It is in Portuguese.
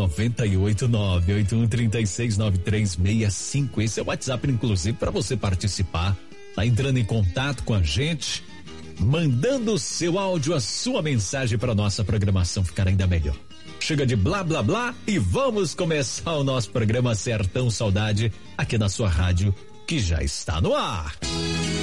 988-98136-9365. Esse é o WhatsApp, inclusive, para você participar. Tá entrando em contato com a gente, mandando o seu áudio, a sua mensagem para nossa programação ficar ainda melhor. Chega de blá blá blá e vamos começar o nosso programa Sertão Saudade aqui na sua rádio, que já está no ar.